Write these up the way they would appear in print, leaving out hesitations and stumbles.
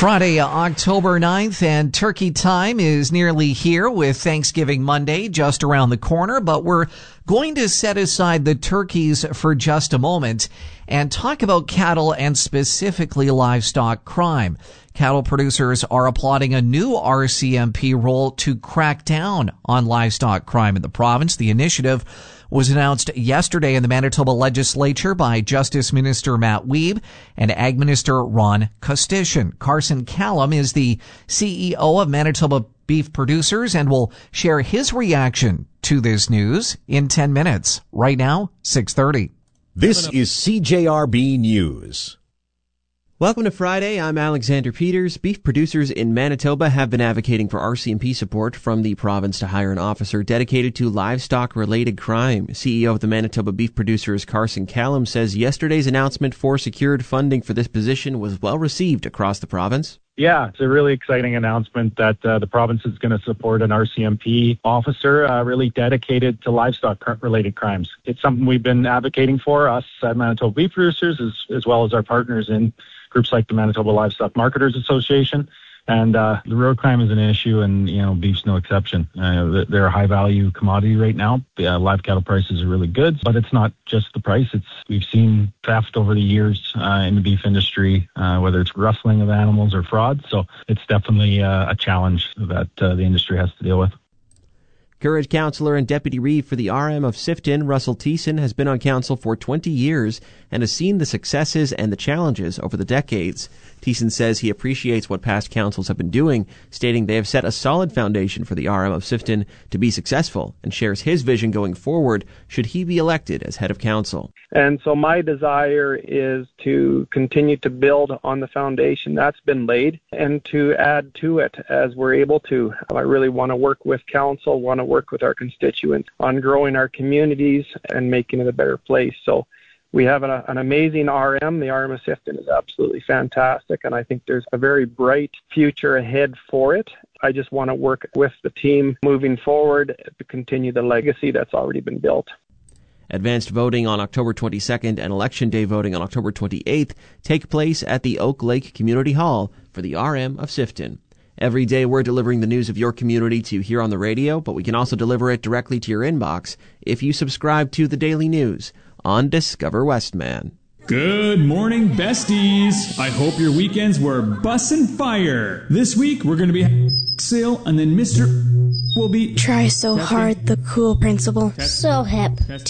Friday, October 9th, and turkey time is nearly here with Thanksgiving Monday just around the corner, but we're going to set aside the turkeys for just a moment and talk about cattle and specifically livestock crime. Cattle producers are applauding a new RCMP role to crack down on livestock crime in the province. The initiative was announced yesterday in the Manitoba legislature by Justice Minister Matt Wiebe and Ag Minister Ron Kostyshin. Carson Callum is the CEO of Manitoba Beef Producers and will share his reaction to this news in 10 minutes. Right now, 6:30. This is CJRB News. Welcome to Friday. I'm Alexander Peters. Beef producers in Manitoba have been advocating for RCMP support from the province to hire an officer dedicated to livestock-related crime. CEO of the Manitoba Beef Producers, Carson Callum, says yesterday's announcement for secured funding for this position was well received across the province. Yeah, it's a really exciting announcement that the province is going to support an RCMP officer really dedicated to livestock-related crimes. It's something we've been advocating for, us at Manitoba Beef Producers, as well as our partners in groups like the Manitoba Livestock Marketers Association. And the road crime is an issue, and beef's no exception. They're a high-value commodity right now. Live cattle prices are really good, but it's not just the price. We've seen theft over the years in the beef industry, whether it's rustling of animals or fraud. So it's definitely a challenge that the industry has to deal with. Courage councillor and deputy reeve for the RM of Sifton, Russell Thiessen, has been on council for 20 years and has seen the successes and the challenges over the decades. Thiessen says he appreciates what past councils have been doing, stating they have set a solid foundation for the RM of Sifton to be successful, and shares his vision going forward should he be elected as head of council. And so my desire is to continue to build on the foundation that's been laid and to add to it as we're able to. I really want to work with council, want to work with our constituents on growing our communities and making it a better place. So we have an amazing RM. The RM of Sifton is absolutely fantastic, and I think there's a very bright future ahead for it. I just want to work with the team moving forward to continue the legacy that's already been built. Advanced voting on October 22nd and Election Day voting on October 28th take place at the Oak Lake Community Hall for the RM of Sifton. Every day we're delivering the news of your community to hear on the radio, but we can also deliver it directly to your inbox if you subscribe to the Daily News on Discover Westman. Good morning, besties. I hope your weekends were bussin' fire. This week we're going to be sale, and then Mr. will be Try so hard, the cool principal. So hip.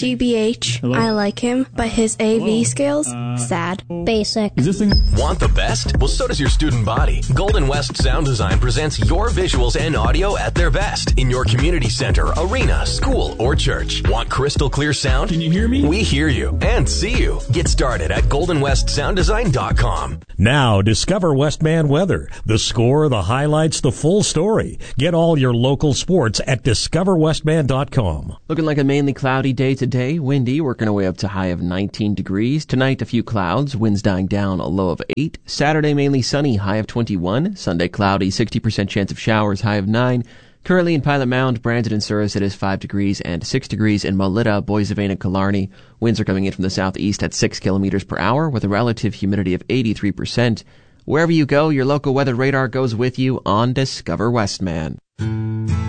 TBH, Hello? I like him, but his AV Hello? skills, sad. Basic. Is this thing? Want the best? Well, so does your student body. Golden West Sound Design presents your visuals and audio at their best in your community center, arena, school, or church. Want crystal clear sound? Can you hear me? We hear you and see you. Get started at goldenwestsounddesign.com. Now, discover Westman weather. The score, the highlights, the full story. Get all your local sports at discoverwestman.com. Looking like a mainly cloudy day today. Windy, working our way up to high of 19 degrees. Tonight, a few clouds. Winds dying down, a low of 8. Saturday, mainly sunny, high of 21. Sunday, cloudy, 60% chance of showers, high of 9. Currently in Pilot Mound, Brandon and Souris, it is 5 degrees and 6 degrees in Melita, Boissevain and Killarney. Winds are coming in from the southeast at 6 kilometers per hour with a relative humidity of 83%. Wherever you go, your local weather radar goes with you on Discover Westman.